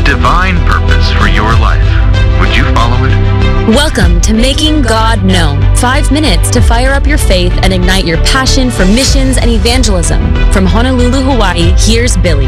divine purpose for your life. Would you follow it? Welcome to Making God Known. 5 minutes to fire up your faith and ignite your passion for missions and evangelism. From Honolulu, Hawaii, here's Billy.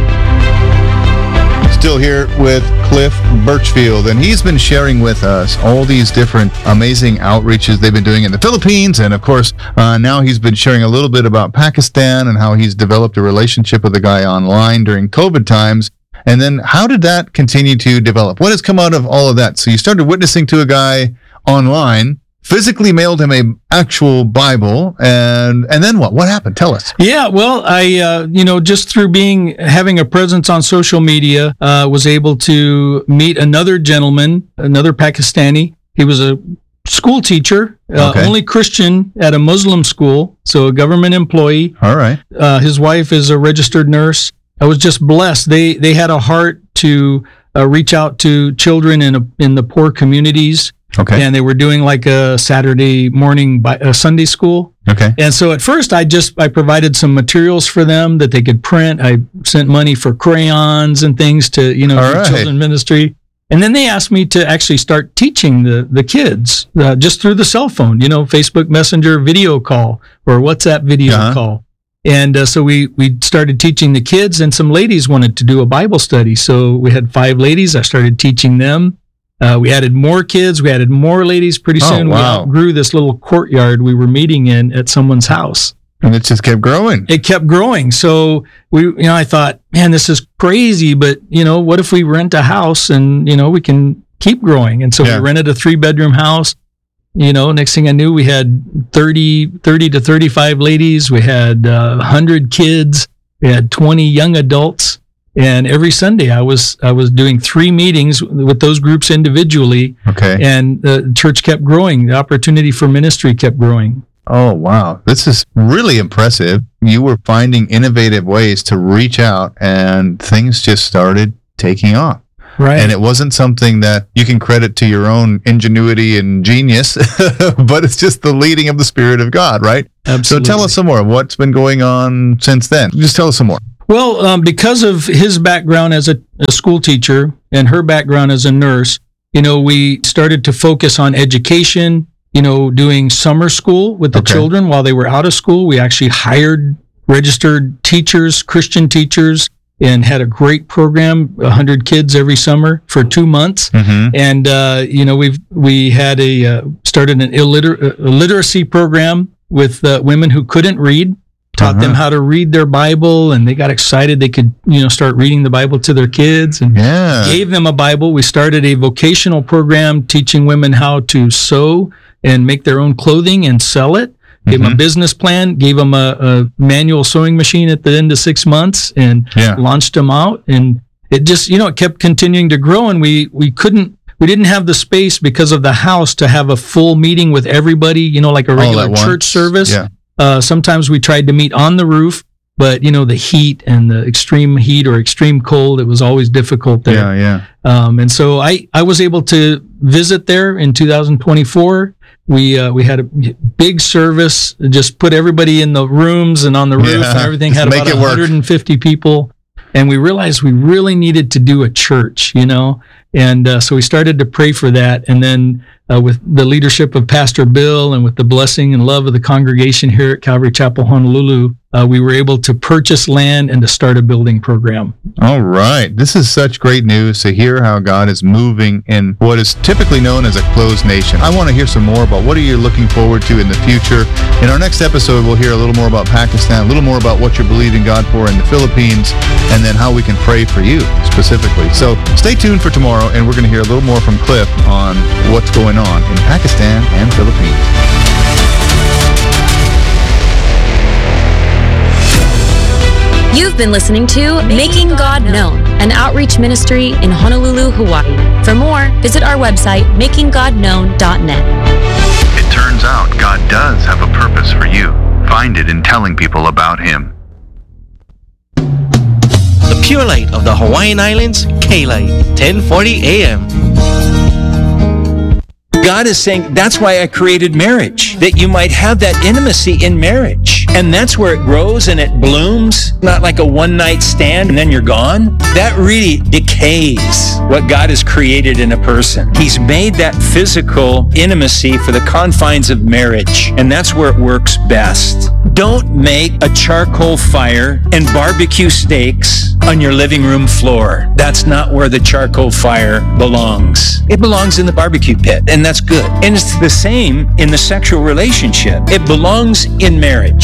Still here with Cliff Birchfield, and he's been sharing with us all these different amazing outreaches they've been doing in the Philippines, and of course now he's been sharing a little bit about Pakistan and how he's developed a relationship with a guy online during COVID times. And then how did that continue to develop? What has come out of all of that? So you started witnessing to a guy online, physically mailed him an actual Bible, and then what? What happened? Tell us. Yeah, well, I just through having a presence on social media, was able to meet another gentleman, another Pakistani. He was a school teacher, only Christian at a Muslim school, so a government employee. All right. His wife is a registered nurse. I was just blessed. They had a heart to reach out to children in the poor communities. Okay. And they were doing like a Saturday morning Sunday school. Okay. And so at first I provided some materials for them that they could print. I sent money for crayons and things to, children ministry. And then they asked me to actually start teaching the kids just through the cell phone, Facebook Messenger video call or WhatsApp video call. And so we started teaching the kids, and some ladies wanted to do a Bible study. So we had 5 ladies. I started teaching them. We added more kids. We added more ladies. Pretty soon we outgrew this little courtyard we were meeting in at someone's house. And it just kept growing. It kept growing. So I thought, man, this is crazy. But, what if we rent a house and, we can keep growing? And so we rented a 3-bedroom house. Next thing I knew, we had 30 to 35 ladies. We had 100 kids. We had 20 young adults. And every Sunday I was doing 3 meetings with those groups individually. Okay. And the church kept growing. The opportunity for ministry kept growing. Oh, wow. This is really impressive. You were finding innovative ways to reach out, and things just started taking off. Right. And it wasn't something that you can credit to your own ingenuity and genius, but it's just the leading of the Spirit of God, right? Absolutely. So tell us some more. What's been going on since then? Just tell us some more. Well, because of his background as a school teacher and her background as a nurse, we started to focus on education, doing summer school with the children while they were out of school. We actually hired registered teachers, Christian teachers, and had a great program, 100 kids every summer for 2 months. Mm-hmm. And, we had started an illiteracy program with women who couldn't read, taught them how to read their Bible, and they got excited. They could, start reading the Bible to their kids, and gave them a Bible. We started a vocational program teaching women how to sew and make their own clothing and sell it. Gave them a business plan, gave them a manual sewing machine at the end of 6 months, and launched them out. And it just, it kept continuing to grow. And we didn't have the space because of the house to have a full meeting with everybody, like a regular church service. Yeah. Sometimes we tried to meet on the roof, but the heat and the extreme heat or extreme cold, it was always difficult there. Yeah. And so I was able to visit there in 2024. We had a big service, just put everybody in the rooms and on the roof and everything, had about 150 people. And we realized we really needed to do a church, And so we started to pray for that. And then with the leadership of Pastor Bill and with the blessing and love of the congregation here at Calvary Chapel, Honolulu, we were able to purchase land and to start a building program. All right. This is such great news to hear how God is moving in what is typically known as a closed nation. I want to hear some more about what are you looking forward to in the future. In our next episode, we'll hear a little more about Pakistan, a little more about what you're believing God for in the Philippines, and then how we can pray for you specifically. So stay tuned for tomorrow, and we're going to hear a little more from Cliff on what's going on in Pakistan and Philippines. You've been listening to Making God Known, an outreach ministry in Honolulu, Hawaii. For more, visit our website, makinggodknown.net. It turns out God does have a purpose for you. Find it in telling people about Him. The pure light of the Hawaiian Islands, K-Light, 1040 AM. God is saying, that's why I created marriage. that you might have that intimacy in marriage. And that's where it grows and it blooms, not like a one-night stand and then you're gone. That really decays what God has created in a person. He's made that physical intimacy for the confines of marriage, and that's where it works best. Don't make a charcoal fire and barbecue steaks on your living room floor. That's not where the charcoal fire belongs. It belongs in the barbecue pit, and that's good. And it's the same in the sexual relationship. It belongs in marriage.